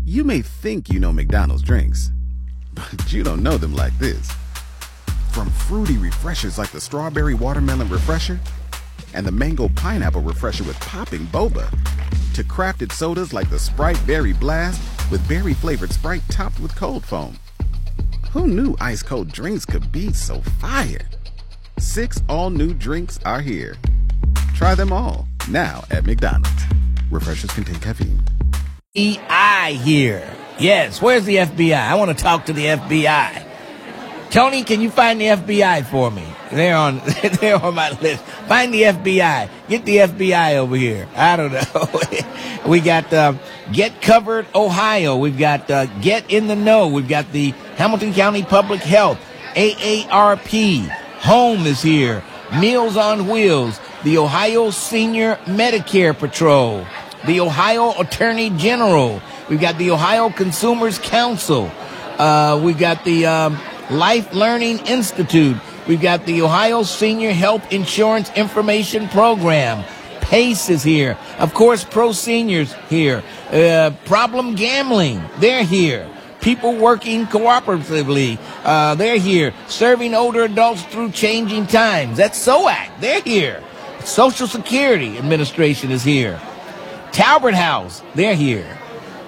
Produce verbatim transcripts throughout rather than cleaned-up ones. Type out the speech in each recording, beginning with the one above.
You may think you know McDonald's drinks, but you don't know them like this. From fruity refreshers like the Strawberry Watermelon Refresher and the Mango Pineapple Refresher with popping boba, to crafted sodas like the Sprite Berry Blast with berry-flavored Sprite topped with cold foam. Who knew ice-cold drinks could be so fire? Six all-new drinks are here. Try them all, now at McDonald's. Refreshers contain caffeine. F B I here. Yes, where's the F B I? I want to talk to the F B I. Tony, can you find the F B I for me? They're on, they're on my list. Find the F B I. Get the F B I over here. I don't know. We got uh, Get Covered Ohio. We've got uh, Get in the Know. We've got the Hamilton County Public Health. A A R P. Home is here. Meals on Wheels. The Ohio Senior Medicare Patrol. The Ohio Attorney General. We've got the Ohio Consumers Council. Uh, we've got the um, Life Learning Institute. We've got the Ohio Senior Health Insurance Information Program. PACE is here. Of course, Pro Seniors here. Uh, Problem Gambling, they're here. People Working Cooperatively, uh, they're here. Serving Older Adults Through Changing Times, that's S O A C, they're here. Social Security Administration is here. Talbert House, they're here.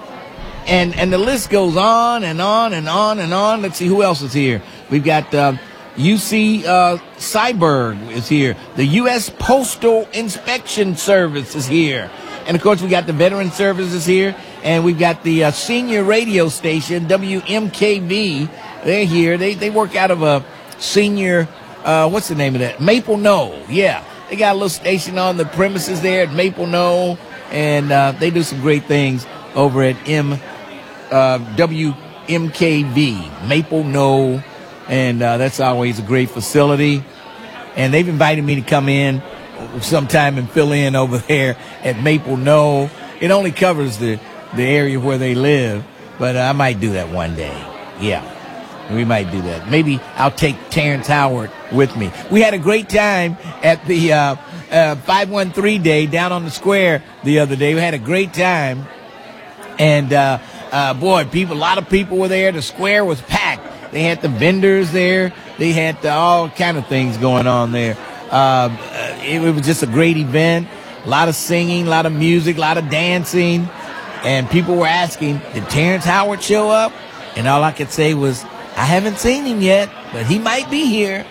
And and the list goes on and on and on and on. Let's see who else is here. We've got uh, U C uh, Cyberg is here. The U S Postal Inspection Service is here. And, of course, we got the Veteran Services here. And we've got the uh, senior radio station, W M K V. They're here. They, they work out of a senior, uh, what's the name of that? Maple Knoll. Yeah. They got a little station on the premises there at Maple Knoll. And uh, they do some great things over at M, uh, W M K V, Maple Knoll. And uh, that's always a great facility. And they've invited me to come in sometime and fill in over there at Maple Knoll. It only covers the, the area where they live, but uh, I might do that one day. Yeah, we might do that. Maybe I'll take Terrence Howard with me. We had a great time at the uh, uh, five one three Day down on the square the other day. We had a great time. And, uh, uh, boy, people, a lot of people were there. The square was packed. They had the vendors there. They had the, all kind of things going on there. Uh, it, it was just a great event. A lot of singing, a lot of music, a lot of dancing. And people were asking, did Terrence Howard show up? And all I could say was, I haven't seen him yet, but he might be here.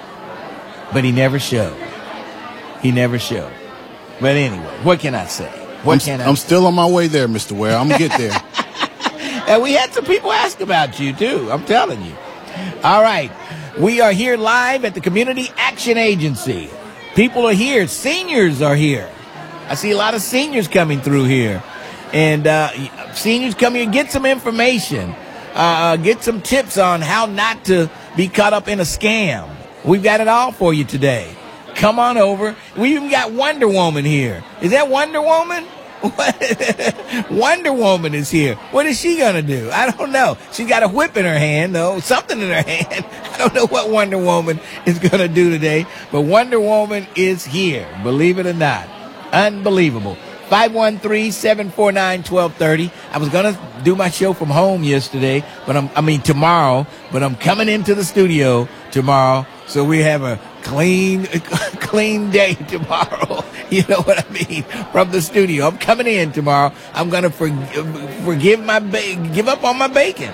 But he never showed. He never showed. But anyway, what can I say? What I'm, can I I'm say? still on my way there, Mister Ware. I'm going to get there. And we had some people ask about you, too. I'm telling you. All right. We are here live at the Community Action Agency. People are here. Seniors are here. I see a lot of seniors coming through here. And uh, seniors come here, get some information. Uh, get some tips on how not to be caught up in a scam. We've got it all for you today. Come on over. We even got Wonder Woman here. Is that Wonder Woman? Wonder Woman is here. What is she going to do? I don't know. She's got a whip in her hand, though. Something in her hand. I don't know what Wonder Woman is going to do today. But Wonder Woman is here. Believe it or not. Unbelievable. five one three, seven four nine, one two three zero. I was going to do my show from home yesterday, but I'm, I mean tomorrow, but I'm coming into the studio tomorrow. So we have a clean, clean day tomorrow. You know what I mean? From the studio. I'm coming in tomorrow. I'm going to for, forgive my, ba- give up on my bacon.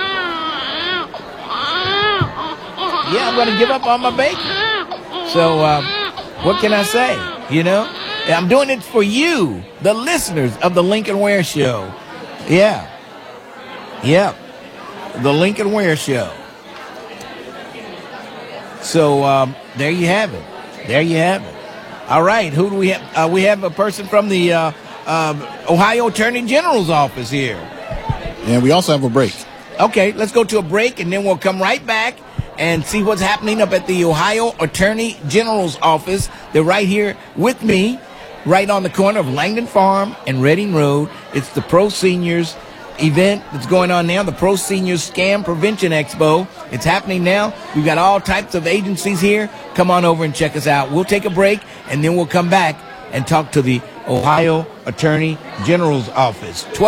Yeah, I'm going to give up on my bacon. So, um, what can I say? You know? I'm doing it for you, the listeners of the Lincoln Ware Show. Yeah. Yeah. The Lincoln Ware Show. So, um, there you have it. There you have it. All right. Who do we have? Uh, we have a person from the uh, uh, Ohio Attorney General's office here. And we also have a break. Okay. Let's go to a break, and then we'll come right back and see what's happening up at the Ohio Attorney General's office. They're right here with me, right on the corner of Langdon Farm and Reading Road. It's the Pro Seniors event that's going on now, the Pro Seniors Scam Prevention Expo. It's happening now. We've got all types of agencies here. Come on over and check us out. We'll take a break, and then we'll come back and talk to the Ohio Attorney General's office.